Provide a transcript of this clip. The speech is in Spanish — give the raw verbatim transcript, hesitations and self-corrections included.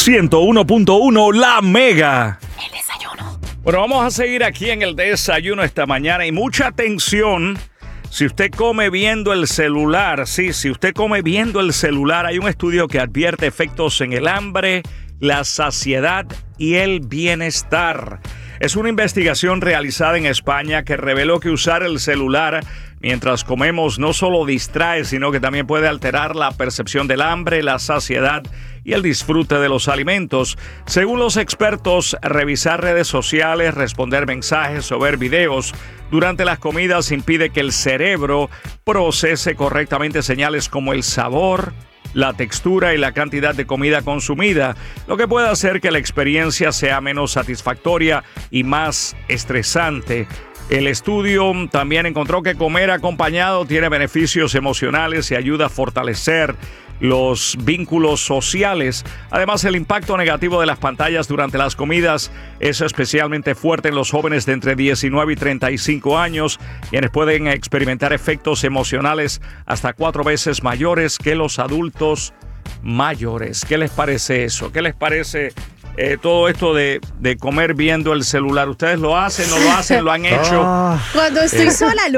ciento uno punto uno La Mega. El desayuno. Bueno, vamos a seguir aquí en el desayuno esta mañana y mucha atención. Si usted come viendo el celular, sí, si usted come viendo el celular, hay un estudio que advierte efectos en el hambre, la saciedad y el bienestar. Es una investigación realizada en España que reveló que usar el celular mientras comemos no solo distrae, sino que también puede alterar la percepción del hambre, la saciedad y el disfrute de los alimentos. Según los expertos, revisar redes sociales, responder mensajes o ver videos durante las comidas impide que el cerebro procese correctamente señales como el sabor, la textura y la cantidad de comida consumida, lo que puede hacer que la experiencia sea menos satisfactoria y más estresante. El estudio también encontró que comer acompañado tiene beneficios emocionales y ayuda a fortalecer los vínculos sociales. Además, el impacto negativo de las pantallas durante las comidas es especialmente fuerte en los jóvenes de entre diecinueve y treinta y cinco años, quienes pueden experimentar efectos emocionales hasta cuatro veces mayores que los adultos mayores. ¿Qué les parece eso? ¿Qué les parece eh, todo esto de, de comer viendo el celular? ¿Ustedes lo hacen, no lo hacen, lo han hecho? Cuando estoy sola,